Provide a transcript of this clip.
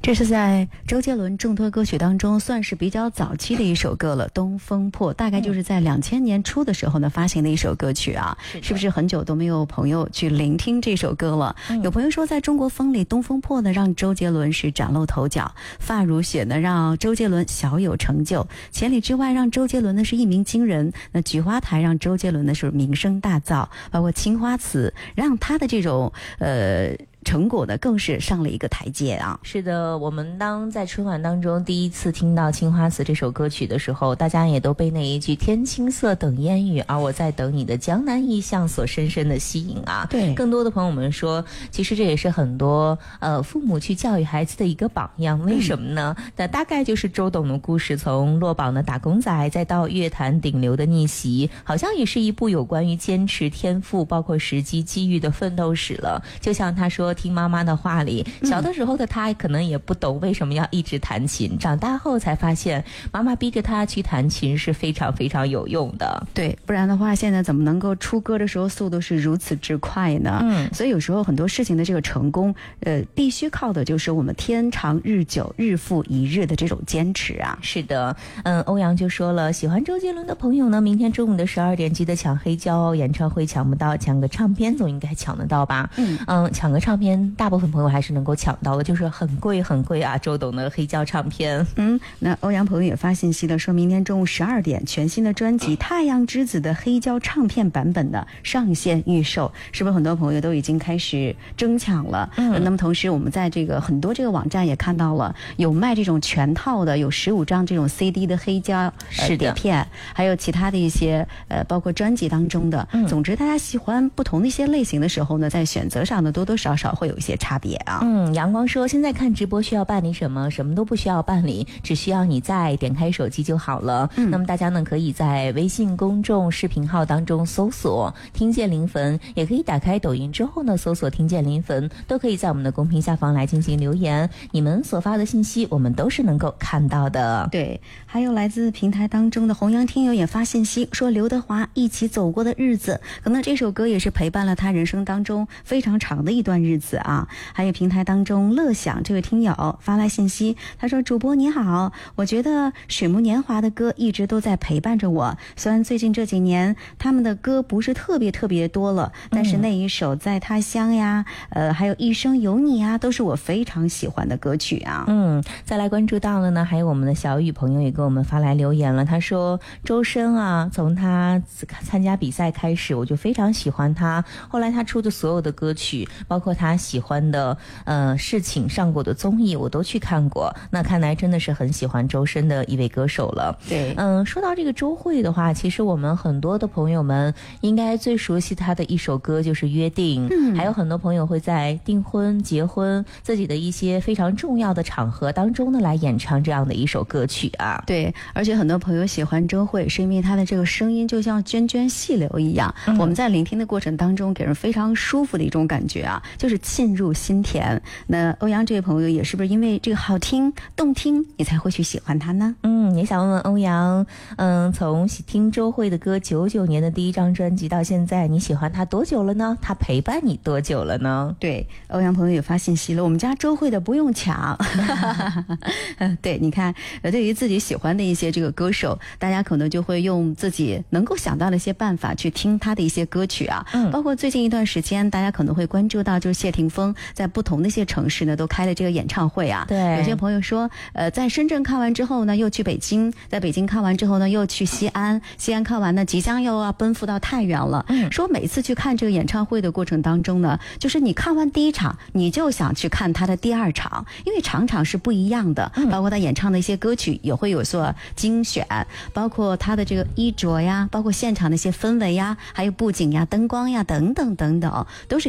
这是在周杰伦众多歌曲当中算是比较早期的一首歌了，《东风破》大概就是在2000年初的时候呢发行的一首歌曲啊，是不是很久都没有朋友去聆听这首歌了？有朋友说在中国风里，《东风破》呢让周杰伦是崭露头角，发如雪呢让周杰伦小有成就，千里之外让周杰伦呢是一鸣惊人，那菊花台让周杰伦呢是名声大噪，包括青花瓷让他的这种成果呢更是上了一个台阶啊。 是的，我们当在春晚当中第一次听到《青花瓷》这首歌曲的时候，大家也都被那一句天青色等烟雨，而我在等你的江南意象所深深的吸引啊。 对， 更多的朋友们说，其实这也是很多父母去教育孩子的一个榜样。为什么呢？那大概就是周董的故事，从落榜的打工仔再到乐坛顶流的逆袭，好像也是一部有关于坚持、天赋包括时机机遇的奋斗史了。就像他说听妈妈的话里，小的时候的他可能也不懂为什么要一直弹琴，长大后才发现妈妈逼着他去弹琴是非常非常有用的。 对，不然的话现在怎么能够出歌的时候速度是如此之快呢？所以有时候很多事情的这个成功必须靠的就是我们天长日久日复一日的这种坚持啊。 是的，欧阳就说了，喜欢周杰伦的朋友呢，明天中午的12点记得抢黑胶，演唱会抢不到，抢个唱片总应该抢得到吧？抢个唱片大部分朋友还是能够抢到的，就是很贵很贵啊，周董的黑胶唱片。 那欧阳朋友也发信息了，说明天中午12点全新的专辑《太阳之子》的黑胶唱片版本的上线预售，是不是很多朋友都已经开始争抢了？那么同时我们在这个很多这个网站也看到了有卖这种全套的，有15张这种 CD 的黑胶碟片，还有其他的一些包括专辑当中的。总之大家喜欢不同的一些类型的时候呢，在选择上呢多多少少会有一些差别啊。 阳光说现在看直播需要办理什么？什么都不需要办理，只需要你再点开手机就好了。那么大家呢可以在微信公众视频号当中搜索听见临汾，也可以打开抖音之后呢搜索听见临汾，都可以在我们的公屏下方来进行留言，你们所发的信息我们都是能够看到的。 对，还有来自平台当中的弘扬听友也发信息说刘德华一起走过的日子，可能这首歌也是陪伴了他人生当中非常长的一段日子啊。还有平台当中乐享这位听友发来信息，他说主播你好，我觉得水木年华的歌一直都在陪伴着我，虽然最近这几年他们的歌不是特别多了，但是那一首在他乡呀还有一生有你呀都是我非常喜欢的歌曲啊。 再来关注到了呢，还有我们的小雨朋友也给我们发来留言了，他说周深啊，从他参加比赛开始我就非常喜欢他，后来他出的所有的歌曲包括他喜欢的事情上过的综艺我都去看过，那看来真的是很喜欢周深的一位歌手了。 对， 说到这个周蕙的话，其实我们很多的朋友们应该最熟悉他的一首歌就是《约定》，还有很多朋友会在订婚结婚自己的一些非常重要的场合当中呢来演唱这样的一首歌曲啊。 对，而且很多朋友喜欢周蕙是因为她的这个声音就像涓涓细流一样，我们在聆听的过程当中给人非常舒服的一种感觉啊，就是沁入心田。那欧阳这位朋友也是不是因为这个好听动听你才会去喜欢他呢？ 也想问问欧阳，从听周蕙的歌99年的第一张专辑到现在，你喜欢他多久了呢？他陪伴你多久了呢？ 对，欧阳朋友也发信息了，我们家周蕙的不用抢对，你看对于自己喜欢的一些这个歌手，大家可能就会用自己能够想到的一些办法去听他的一些歌曲啊。包括最近一段时间大家可能会关注到，就是谢霆锋在不同的一些城市呢都开了这个演唱会啊。 对， 有些朋友说在深圳看完之后呢又去北京，在北京看完之后呢又去西安，西安看完呢即将又要奔赴到太原了。说每次去看这个演唱会的过程当中呢，就是你看完第一场你就想去看他的第二场，因为场场是不一样的，包括他演唱的一些歌曲也会有所精选，包括他的这个衣着呀，包括现场的一些氛围呀，还有布景呀灯光呀等等等等，都是